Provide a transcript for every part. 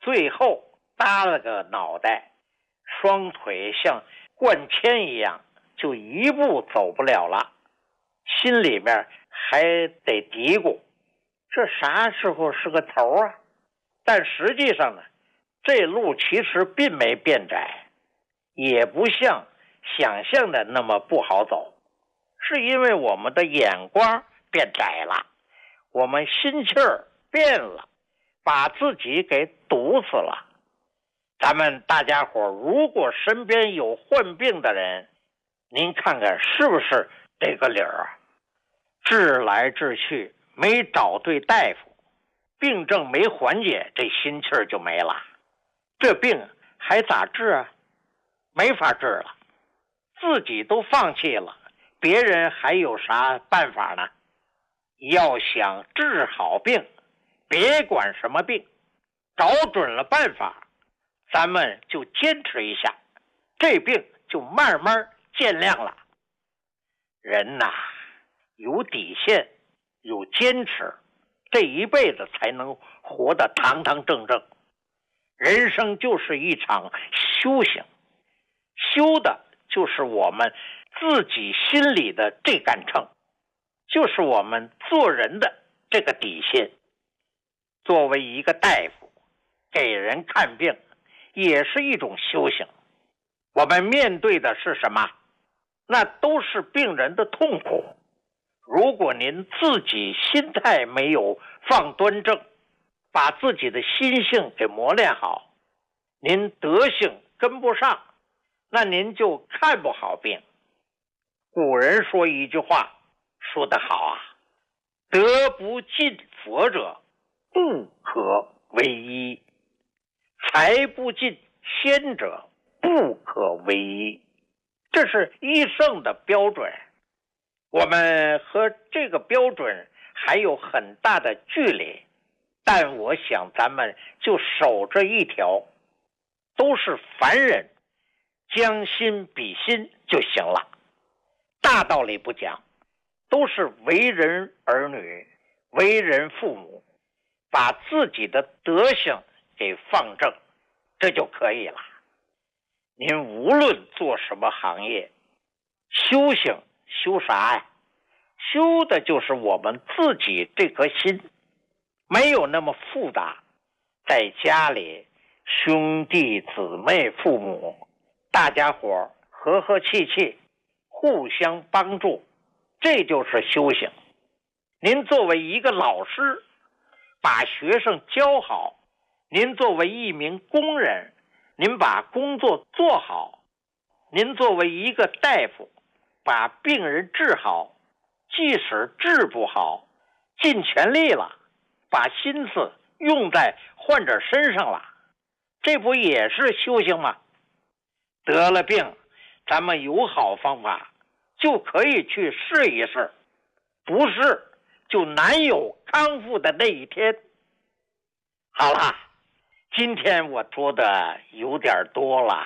最后耷了个脑袋，双腿像灌铅一样，就一步走不了了，心里面还得嘀咕，这啥时候是个头啊？但实际上呢，这路其实并没变窄，也不像想象的那么不好走，是因为我们的眼光变窄了，我们心气儿变了，把自己给堵死了。咱们大家伙如果身边有患病的人，您看看是不是这个理儿啊？治来治去没找对大夫，病症没缓解，这心气儿就没了，这病还咋治啊？没法治了，自己都放弃了，别人还有啥办法呢？要想治好病，别管什么病，找准了办法，咱们就坚持一下，这病就慢慢见亮了。人呐，有底线，有坚持，这一辈子才能活得堂堂正正。人生就是一场修行，修的就是我们自己心里的这杆秤，就是我们做人的这个底线。作为一个大夫，给人看病也是一种修行。我们面对的是什么？那都是病人的痛苦。如果您自己心态没有放端正，把自己的心性给磨练好，您德性跟不上，那您就看不好病。古人说一句话说得好啊，德不尽佛者不可为医，财不尽仙者不可为医，这是医圣的标准。我们和这个标准还有很大的距离，但我想咱们就守着一条，都是凡人，将心比心就行了。大道理不讲，都是为人儿女，为人父母，把自己的德行给放正，这就可以了。您无论做什么行业，修行修啥呀？修的就是我们自己这颗心，没有那么复杂。在家里，兄弟姊妹父母，大家伙和和气气，互相帮助，这就是修行。您作为一个老师，把学生教好；您作为一名工人，您把工作做好；您作为一个大夫，把病人治好，即使治不好，尽全力了，把心思用在患者身上了，这不也是修行吗？得了病，咱们有好方法，就可以去试一试，不试就难有康复的那一天。好了，今天我说的有点多了。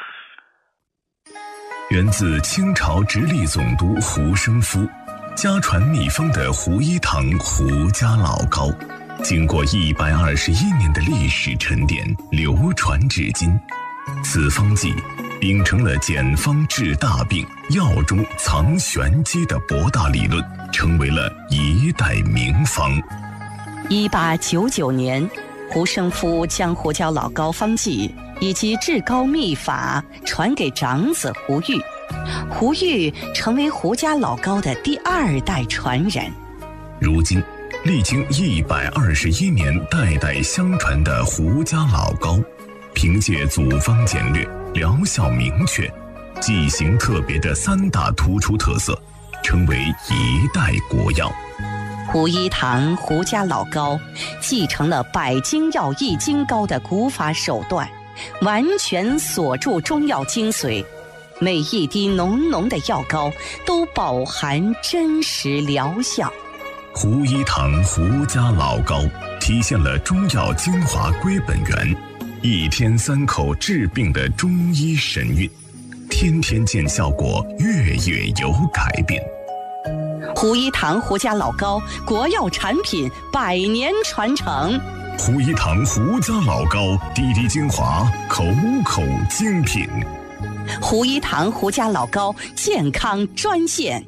源自清朝直隶总督胡生夫，家传秘方的胡一堂胡家老膏，经过121年的历史沉淀，流传至今。此方剂秉承了简方治大病、药中藏玄机的博大理论，成为了一代名方。 1899年，胡生夫将胡椒老膏方剂以及治膏秘法传给长子胡玉，胡玉成为胡家老膏的第2代传人。 如今历经121年代代相传的胡家老膏，凭借组方简略、疗效明确、剂型特别的3大突出特色，成为一代国药。 胡一堂胡家老膏继承了百金药易筋膏的古法手段，完全锁住中药精髓，每一滴浓浓的药膏都饱含真实疗效。 胡一堂胡家老膏体现了中药精华归本源，1天3口治病的中医神韵，天天见效果，月月有改变。 胡一堂胡家老膏国药产品100年传承， 胡一堂胡家老高，滴滴精华，口口精品。 胡一堂胡家老高健康专线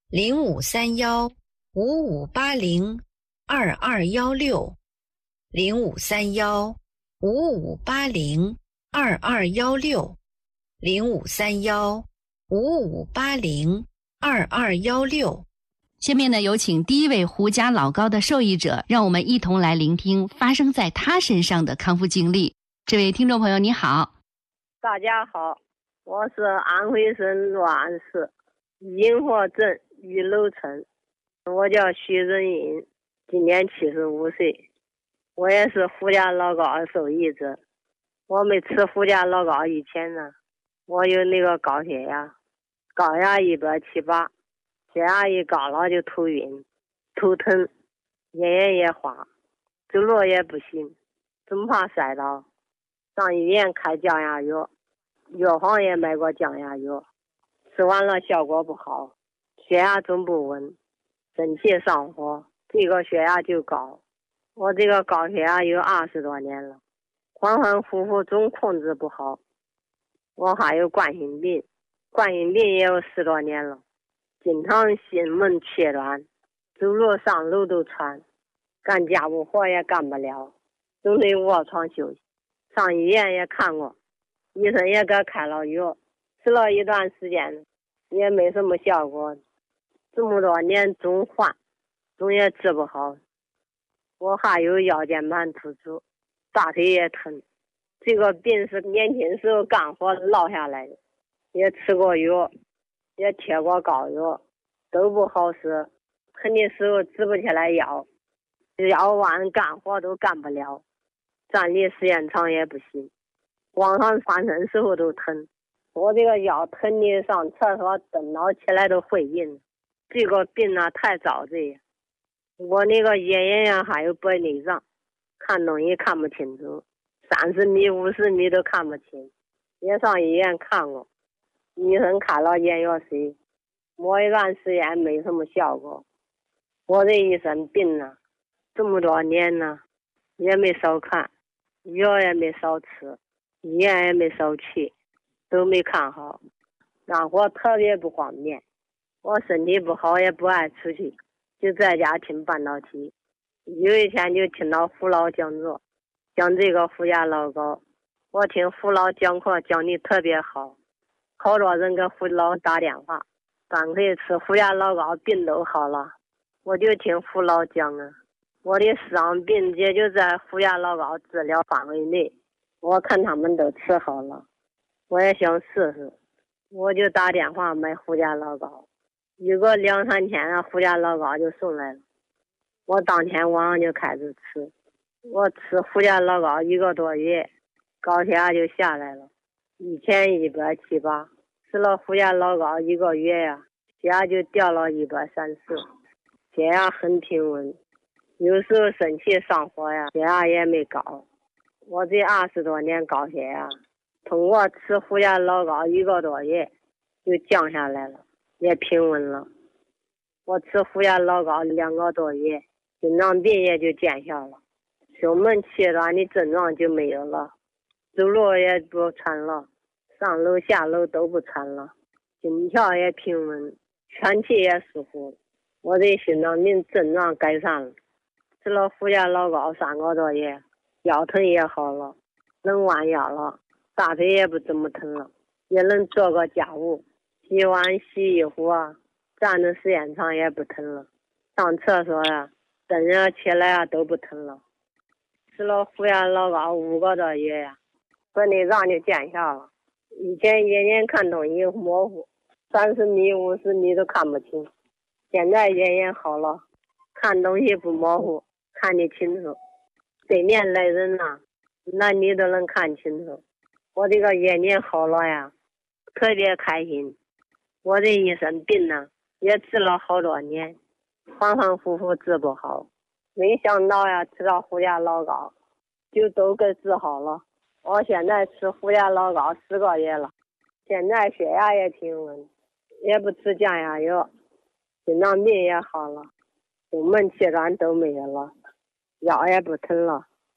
053155802216，053155802216。下面呢，有请第一位胡家老高的受益者，让我们一同来聆听发生在他身上的康复经历。这位听众朋友你好。 大家好，我是安徽省洛安市银河镇玉楼村，我叫徐仁银，今年75岁，我也是胡家老高受益者。我没吃胡家老高以前呢，我有那个高血压，高压178，血压一高了就头晕、头疼、眼眼也花，走路也不行，总怕摔倒。上医院开降压药，药房也买过降压药，吃完了效果不好，血压总不稳，肾气上火，这个血压就高。我这个高血压有20多年了，反反复复总控制不好。我还有冠心病，冠心病也有10多年了，经常心闷气软，走路上楼都喘，干家务活也干不了，总得卧床休息。上医院也看过，医生也给开了药，吃了一段时间也没什么效果，这么多年总换，总也治不好。我还有腰间盘突出，大腿也疼，这个病是年轻时候干活落下来的，也吃过药，也贴过膏药，都不好使，疼的时候直不起来腰，腰弯干活都干不了，站立时间长也不行，往上翻身时候都疼。我这个腰疼的上厕所蹲倒起来都费劲，这个病啊太遭罪。我那个眼眼呀还有白内障，看东西看不清楚，30米50米都看不清，也上医院看过，医生开了眼药水，摸一段时间没什么效果。我这一身病啊，这么多年呢也没少看，药也没少吃，医院也没少去，都没看好，干活特别不方便。我身体不好也不爱出去，就在家听半导体。有一天就听到父老讲座，讲这个胡家老高，我听父老讲课讲的特别好，好多人给父老打电话，赶快吃胡家老高，病都好了。我就听父老讲啊，我的伤病也就在胡家老高治疗范围内，我看他们都吃好了，我也想试试，我就打电话买胡家老高，有个2、3天啊，胡家老高就送来了，我当天晚上就开始吃，我吃胡家老高1个多月，高血压就下来了，以前178，吃了胡家老高1个月呀，血压就掉了134，血压很平稳，有时候肾气上火呀，血压也没高。我这20多年高血压，通过吃胡家老高1个多月就降下来了，也平稳了。我吃胡家老高2个多月，心脏病也就见效了，胸闷气软的症状就没有了，走路也不喘了，上楼下楼都不喘了，心跳也平稳，喘气也舒服。我的心脏病症状改善了，吃了胡家老高3个多月，腰疼也好了，能弯腰了，大腿也不怎么疼了，也能做个家务，洗碗洗衣服啊，站的时间长也不疼了，上厕所呀、蹲着起来啊都不疼了。吃了胡家老高5个多月呀，白内障就见效了。以前眼眼看东西模糊，30米50米都看不清，现在眼眼好了，看东西不模糊，看得清楚，对面来人啊，男女都能看清楚。我这个眼睛好了呀，特别开心。我这一身病呢，也治了好多年，反反复复治不好，没想到呀，吃到胡家老高就都给治好了。我现在吃胡家老高10个月了，现在血压也平稳，也不吃降压药，心脏病也好了，胸闷气软都没有了，腰也不疼了，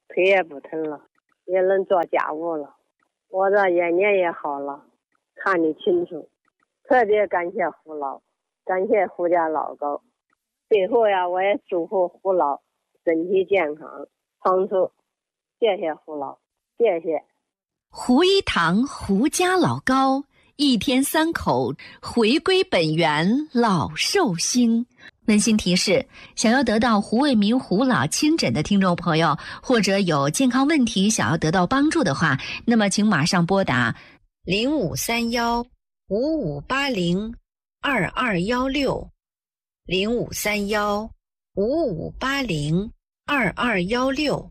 腿也不疼了，也能做家务了，我的眼睛也好了，看得清楚。特别感谢胡老，感谢胡家老高。最后呀，我也祝福胡老身体健康长寿。谢谢胡老，谢谢。 胡一堂胡家老高，一天3口回归本源，老寿星。温馨提示：想要得到胡卫民胡老亲诊的听众朋友，或者有健康问题想要得到帮助的话，那么请马上拨打053155802216 053155802216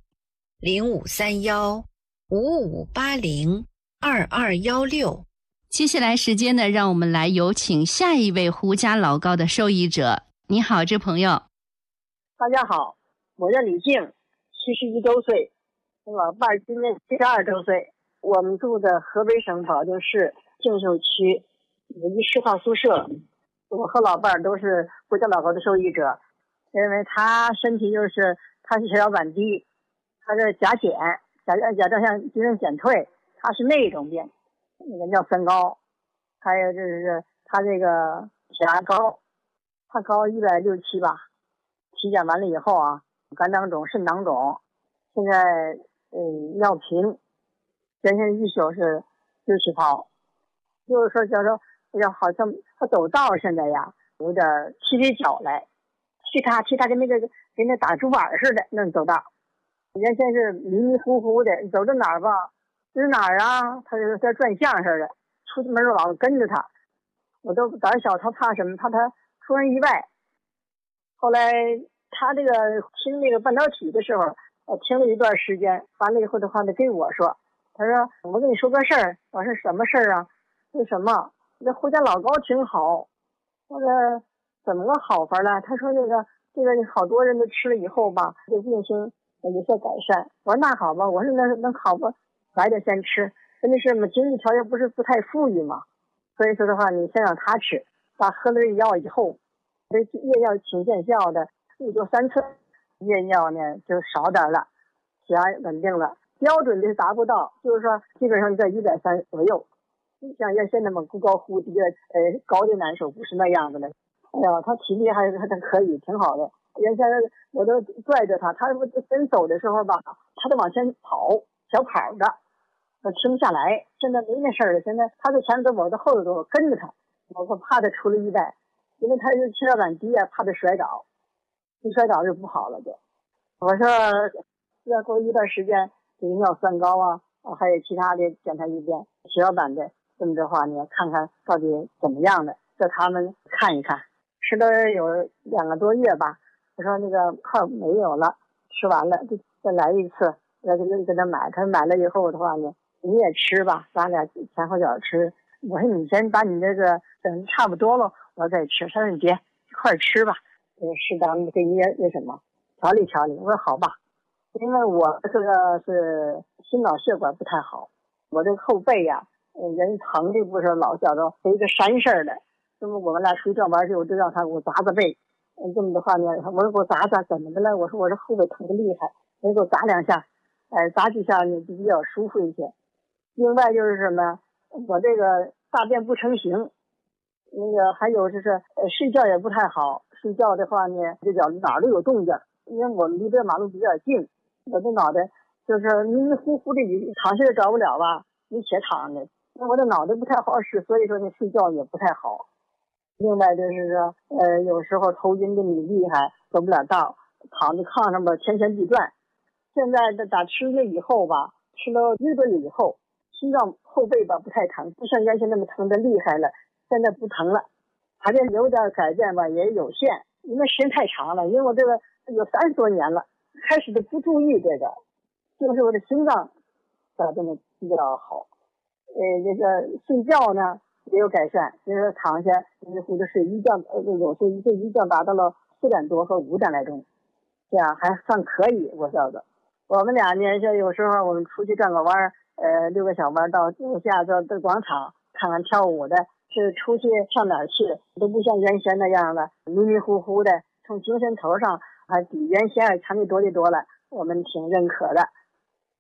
053155802216。接下来时间呢，让我们来有请下一位胡家老高的受益者。你好，这朋友。 大家好，我叫李静，71周岁，我老伴儿今年72周岁。我们住的河北省保定市静秀区10号宿舍。我和老伴儿都是胡家老高的受益者，因为他身体他是血小板低，他是甲减，甲状腺机能减退，他是那种病，那个尿酸高，还有就是他这个血压高，他高160、170吧。体检完了以后啊，肝囊肿、肾囊肿，现在尿频，原先一宿是6、7泡，就是说好像他走道现在呀有点踢起脚来，踢他跟那打竹板似的那走道，原先是迷迷糊糊的，走到哪儿吧，就是哪儿啊，他就在转向似的，出门老跟着他，我都胆小，他怕什么？怕他出人意外。后来他这个听那个半导体的时候，听了一段时间，完了以后的话呢，跟我说，他说我跟你说个事儿。我说什么事儿啊？为什么？这胡家老高挺好。我说怎么个好法了？他说这个好多人都吃了以后吧，这病情有些改善。我说那好吧，我说那好吧，来点先吃。问题是我们经济条件不太富裕嘛，所以说的话，你先让他吃。他喝了这药以后，这夜药挺见效的，1周3次，夜药呢就少点了，血压稳定了，标准的是达不到，就是说基本上在130左右。像原先那么忽高忽低的，高的难受，不是那样子的。哎呀，他体力还可以，挺好的。原先我都拽着他真走的时候吧，他都往前跑，小跑着，停不下来。现在没那事儿了，现在他在前头走，我在后头走，我跟着他，我怕他出了意外，因为他是血小板低啊，怕他摔倒，一摔倒就不好了就。我说要过一段时间，这个尿酸高啊，还有其他的检查一遍，血小板的。这么的话呢，看看到底怎么样的，叫他们看一看。吃了有2个多月吧，我说那个泡没有了，吃完了就再来一次，要给他买。他买了以后的话呢，你也吃吧，咱俩前后脚吃。我说你先把你这个等差不多了，我再吃。他说你别一块吃吧，适当的给你那什么调理调理。我说好吧，因为我这个是心脑血管不太好，我这个后背呀。人疼的不是老觉着有一个山似的，那么我们俩出去转弯去，我就让他给我砸背。这么的话呢，我说给我砸怎么的了？我说后背疼的厉害，我给我砸2下，砸几下呢就比较舒服一些。另外就是什么，我这个大便不成形，那个还有就是睡觉也不太好，睡觉的话呢这脚哪儿都有动静，因为我们离这马路比较近，我这脑袋就是迷迷糊糊的，躺下也着不了吧，你且躺着。我的脑袋不太好使，所以说你睡觉也不太好。另外就是说，有时候头晕的你厉害，走不了道，躺在炕上吧，天旋地转。现在打吃了以后吧，吃了1个月以后，心脏后背吧不太疼，不像原先那么疼的厉害了，现在不疼了。还是有点改变吧，也有限，因为时间太长了，因为我这个有30多年了，开始的不注意这个，就是我的心脏咋这么比较好。这个睡觉呢也有改善，就是躺下迷糊的睡一觉，有时候一觉达到了4点多和5点来钟，这样还算可以。我觉得我们俩呢，就有时候我们出去转个弯，遛个小弯，到楼下到广场看看跳舞的，是出去上哪儿去都不像原先那样的迷迷糊糊的，从精神头上还比原先强的多的多了，我们挺认可的。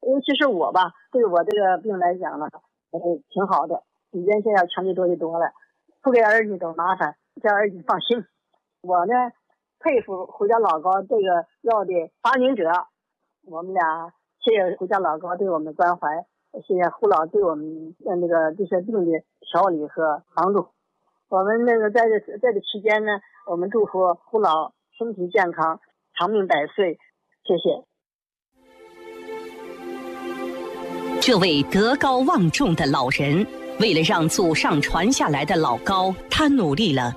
尤其是我吧，对我这个病来讲呢，挺好的，比原先要强的多了。不给儿女都麻烦，叫儿女放心。我呢，佩服胡家老高这个药的发明者。我们俩谢谢胡家老高对我们的关怀，谢谢胡老对我们那个这些病的调理和帮助。我们那个在这期间呢，我们祝福胡老身体健康，长命百岁。谢谢。 这位德高望重的老人，为了让祖上传下来的老高，他努力了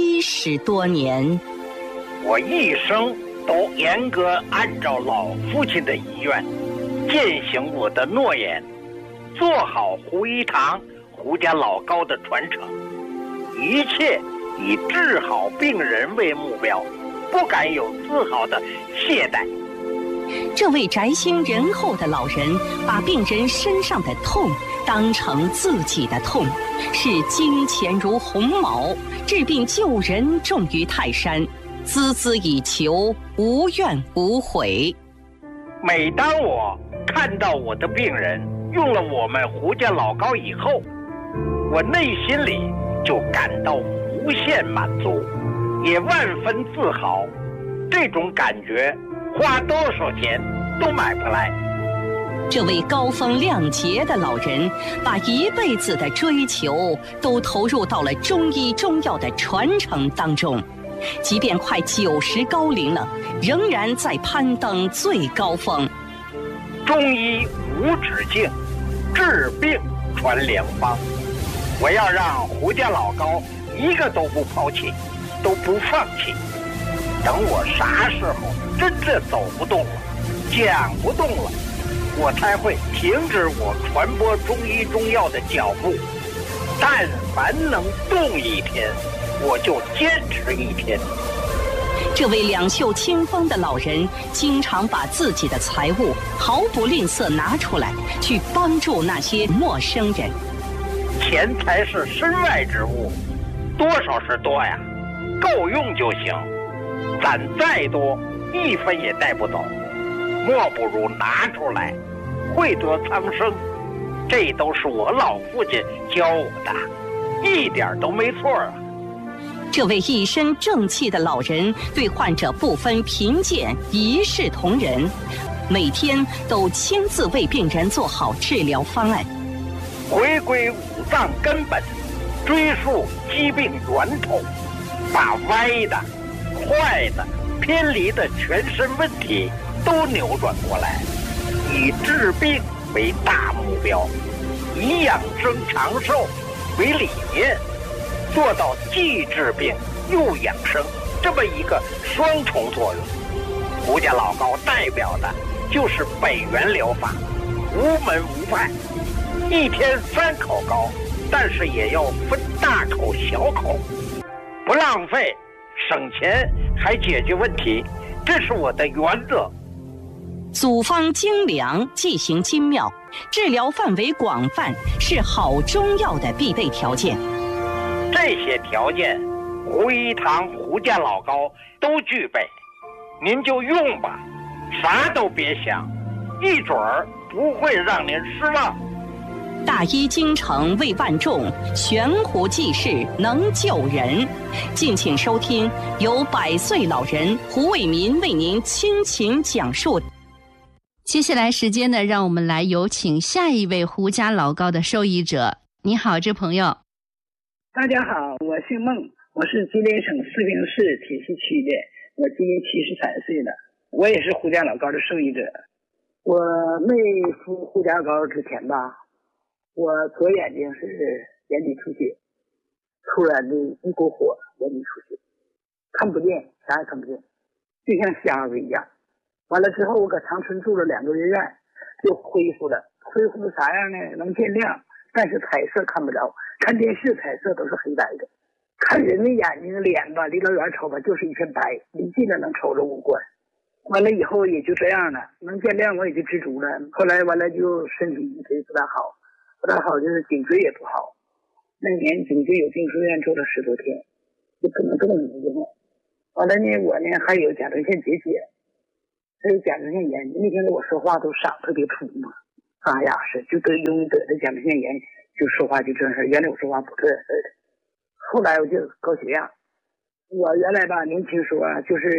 70多年。 我一生都严格按照老父亲的遗愿，践行我的诺言，做好胡一堂胡家老高的传承，一切以治好病人为目标，不敢有丝毫的懈怠。 这位宅心仁厚的老人，把病人身上的痛当成自己的痛，视金钱如鸿毛，治病救人重于泰山，孜孜以求，无怨无悔。 每当我看到我的病人用了我们胡家老高以后，我内心里就感到无限满足，也万分自豪。这种感觉花多少钱都买不来。 这位高风亮节的老人，把一辈子的追求都投入到了中医中药的传承当中，即便快90高龄了，仍然在攀登最高峰。 中医无止境，治病传良方。我要让胡家老高一个都不抛弃，都不放弃。等我啥时候真正走不动了，讲不动了，我才会停止我传播中医中药的脚步。但凡能动一天，我就坚持一天。 这位两袖清风的老人，经常把自己的财物毫不吝啬拿出来，去帮助那些陌生人。 钱财是身外之物，多少是多呀，够用就行。攒再多，一分也带不走，莫不如拿出来，惠泽苍生。这都是我老父亲教我的，一点都没错啊。 这位一身正气的老人，对患者不分贫贱，一视同仁，每天都亲自为病人做好治疗方案， 回归五脏根本，追溯疾病源头，把歪的、坏的、偏离的全身问题都扭转过来，以治病为大目标，以养生长寿为理念，做到既治病又养生这么一个双重作用。胡家老高代表的就是北元疗法，无门无派，一天3口膏，但是也要分大口小口，不浪费，省钱还解决问题，这是我的原则。 组方精良，剂型精妙，治疗范围广泛，是好中药的必备条件。 这些条件，胡一堂胡家老高都具备，您就用吧，啥都别想，一准儿不会让您失望。 大医精诚为万众，悬壶济世能救人。敬请收听由100岁老人胡卫民为您倾情讲述。 接下来时间呢，让我们来有请下一位胡家老高的受益者。你好，这朋友。 大家好，我姓孟，我是吉林省四平市铁西区的，我今年73岁了，我也是胡家老高的受益者。我没服胡家老高之前吧，我左眼睛是眼底出血，突然的一股火，眼底出血，看不见，啥也看不见，就像瞎子一样。完了之后，我搁长春住了2个月院，就恢复了。恢复的啥样呢？能见亮，但是彩色看不着。看电视彩色都是黑白的，看人的眼睛脸吧，离老远瞅吧就是一片白，离近了能瞅着五官。完了以后也就这样了，能见亮我也就知足了。后来完了就身体一直不大好，就是颈椎也不好。那年颈椎有病住院住了10多天，就不能动了。完了呢，我呢还有甲状腺结节。 还有甲状腺炎，那天我说话都嗓特别粗嘛，沙哑似，就容易得的甲状腺炎，就说话就这样式。原来我说话不这样式的，后来我就高血压。我原来吧年轻时候啊，就是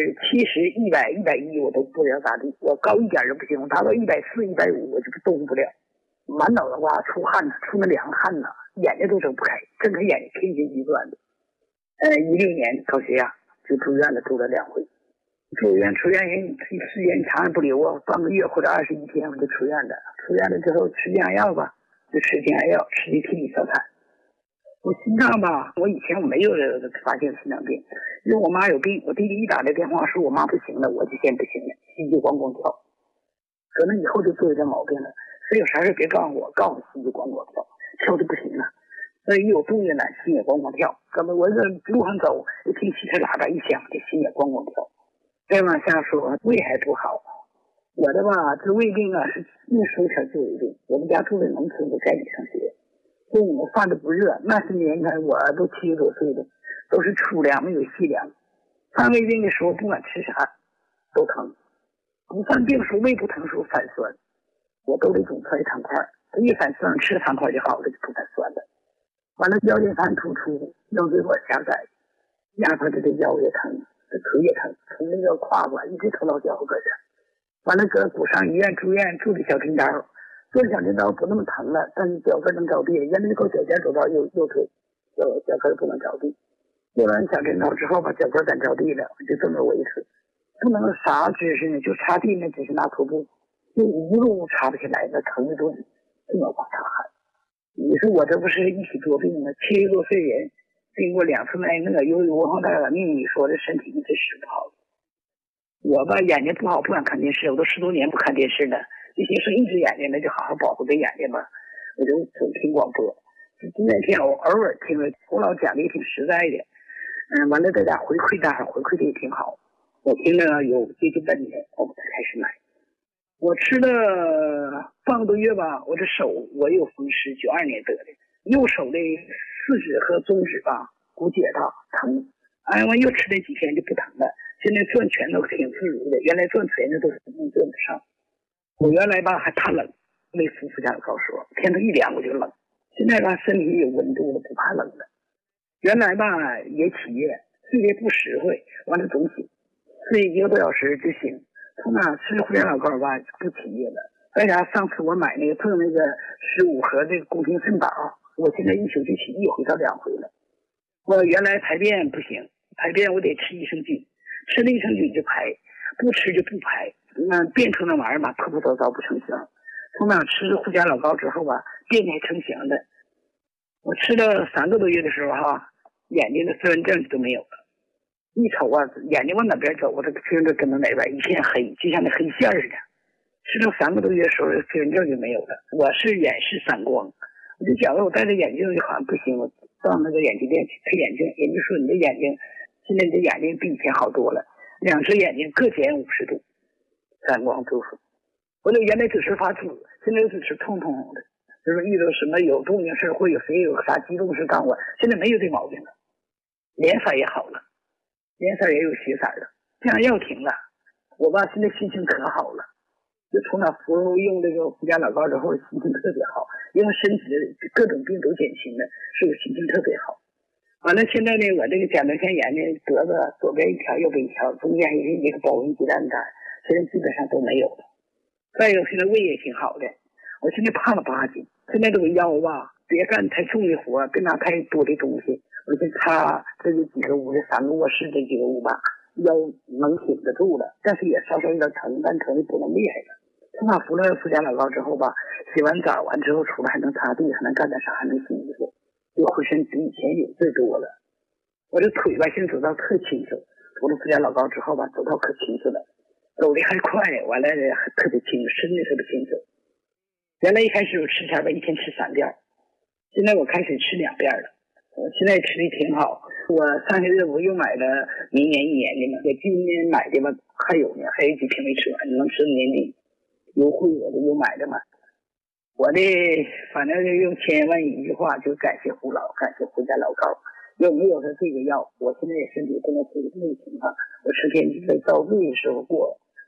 70、100、110我都不知道咋地，我高一点就不行，我达到140、150我就动不了，满脑子哇出汗，出那凉汗呐，眼睛都睁不开，睁开眼睛天旋地转的。16年高血压就住院了，住了2回。出院时间长也不留啊，半个月或者21天我就出院了。出院了之后吃降压药吧，就吃降压药，吃的替你小产。我心脏吧，我以前我没有发现心脏病，因为我妈有病，我弟弟一打来电话说我妈不行了，我就先不行了，心就咣咣跳，可能以后就做有点毛病了，所以有啥事别告诉我，告诉我心就咣咣跳，跳的不行了，所以一有动静了，心也咣咣跳，根本我这路上走，一听汽车喇叭一响，这心也咣咣跳。再往下说，胃还不好，我的吧，这胃病啊是一说起来就胃病，我们家住在农村，我带你上学。所以我饭都不热，那些年看我都70多岁了，都是粗粮没有细粮。犯胃病的时候不管吃啥都疼，不犯病时候胃不疼时候反酸，我都得总揣糖块，一反酸吃糖块就好了，就不反酸了。完了腰间盘突出，腰椎管狭窄，压迫着这腰也疼，这腿也疼，从那个胯管一直疼到脚搁这。完了搁骨伤医院住院，住的小针刀。做小针刀不那么疼了，但是脚跟能着地，原来够脚尖走到右腿，脚跟不能着地。做完小针刀之后把脚跟敢着地了，我就这么维持，不能啥姿势呢，就擦地呢，只是拿拖布，就一路擦不起来，那疼的都这么往擦汗。你说我这不是一起多病吗？70多岁人，经过2次那个，由于文化大革命，你说这身体一直使不好。我吧眼睛不好，不敢看电视，我都10多年不看电视了。这些说一只眼睛，那就好好保护这眼睛吧。我就总听广播，那天我偶尔听了，胡老讲的也挺实在的。完了大家回馈的也挺好。我听了有接近半年，我才开始买。我吃了半个多月吧，我这手我有风湿，92年得的，右手的4指和中指吧骨节大疼。完又吃了几天就不疼了，现在转拳头挺自如的，原来转拳头都是转不上。我原来吧还怕冷，没服附加的高说，天气一凉我就冷。现在吧身体有温度了，不怕冷了。原来吧也起夜，睡得不实惠，完了总醒，睡1个多小时就醒。从哪吃回家老膏吧不起夜了。为啥上次我买那个赠那个15盒这个宫廷圣宝，我现在一宿就起1回到2回了。我原来排便不行，排便我得吃益生菌，吃了益生菌就排，不吃就不排。变成那玩意儿吧，破破糟糟不成形。从那吃护甲老膏之后吧，变得还成型的。我吃了3个多月的时候哈，眼睛的色纹症都没有了。一瞅啊，眼睛往哪边走，我这听着跟到哪边一片黑，就像那黑线似的。吃了3个多月的时候，色纹症就没有了。我是远视散光，我就觉得我戴着眼镜就好像不行，我到那个眼镜店去配眼镜，人家说你的眼睛现在你的眼睛比以前好多了，2只眼睛各减50度。散光度数，我这原来只是发紫，现在只是痛痛的，就是遇到什么有动静事或有谁有啥激动事干我，现在没有这毛病了，脸色也好了，脸色也有血色了，降药停了，我吧现在心情可好了，就从那服用这个护甲老膏之后，心情特别好，因为身体的各种病都减轻了，所以心情特别好。完了现在呢，我这个甲状腺炎呢得了，左边一条右边一条，中间还有一个保温鸡蛋干，现在基本上都没有了。再有现在胃也挺好的，我现在胖了8斤，现在这个腰吧别干太重的活，别拿太多的东西，我就擦这个几个屋的3个卧室这几个屋吧，腰能挺得住了，但是也稍稍有点疼，但疼的不能厉害了。从那服了护甲老膏之后吧，洗完澡完之后出来还能擦地，还能干点啥，还能洗衣服，就浑身比以前有劲多了。我这腿吧现在走到特轻松，涂了护甲老膏之后吧走到可轻松了，走的还快，完了特别轻，身体特别轻松。原来一开始我吃前吧一天吃3遍，现在我开始吃2遍了，我现在吃的挺好。我上个月我又买了明年1年的嘛，我今年买的吧还有呢，还有几瓶没吃完，能吃到年底优惠，我就又买的嘛。我的反正就用千万一句话，就感谢胡老，感谢胡家老高。要没有他这个药，我现在也身体不能出这个情况。我吃天就在遭罪的时候过，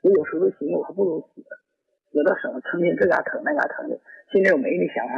我有时候都寻思我还不如死，死的时候疼的这嘎疼那嘎疼的，现在我没那想法